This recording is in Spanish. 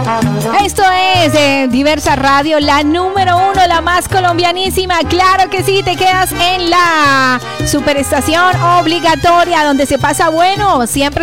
Esto es Diversa Radio, la número 1, la más colombianísima. Claro que sí, te quedas en la superestación obligatoria donde se pasa bueno. Siempre